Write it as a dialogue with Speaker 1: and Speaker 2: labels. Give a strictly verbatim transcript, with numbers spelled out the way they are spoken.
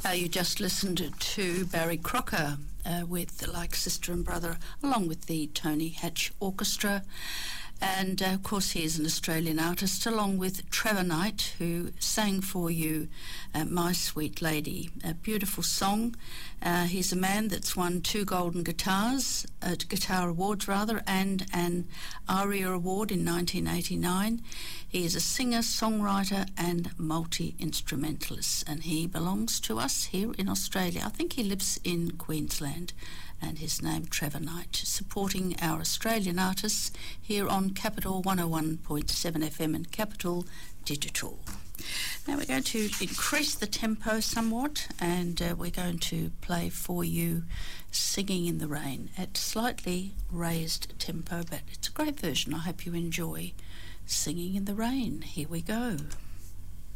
Speaker 1: Uh, you just listened to Barry Crocker uh, with Like Sister and Brother, along with the Tony Hatch Orchestra. And, uh, of course, he is an Australian artist, along with Trevor Knight, who sang for you uh, My Sweet Lady, a beautiful song. Uh, he's a man that's won two golden guitars, uh, guitar awards rather, and an ARIA award in nineteen eighty-nine. He is a singer, songwriter and multi-instrumentalist, and he belongs to us here in Australia. I think he lives in Queensland, and his name Trevor Knight, supporting our Australian artists here on Capital one oh one point seven F M and Capital Digital. Now we're going to increase the tempo somewhat, and uh, we're going to play for you Singing in the Rain at slightly raised tempo, but it's a great version. I hope you enjoy Singing in the Rain. Here we go.